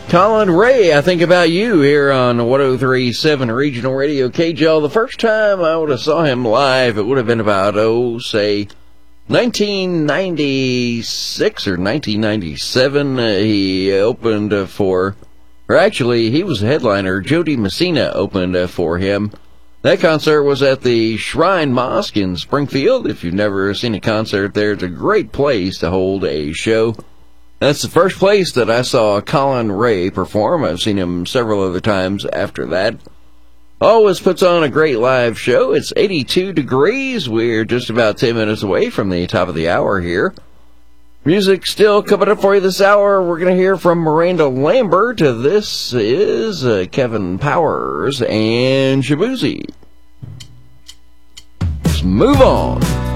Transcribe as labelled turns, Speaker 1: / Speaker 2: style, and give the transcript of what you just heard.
Speaker 1: Colin Ray, I think about you here on 103.7 Regional Radio KJL. The first time I would have saw him live, it would have been about, say, 1996 or 1997. He opened he was a headliner. Jody Messina opened for him. That concert was at the Shrine Mosque in Springfield. If you've never seen a concert there, it's a great place to hold a show. That's the first place that I saw Colin Ray perform. I've seen him several other times after that. Always puts on a great live show. It's 82 degrees. We're just about 10 minutes away from the top of the hour here. Music still coming up for you this hour. We're going to hear from Miranda Lambert. This is Kevin Powers and Shabuzi. Let's move on.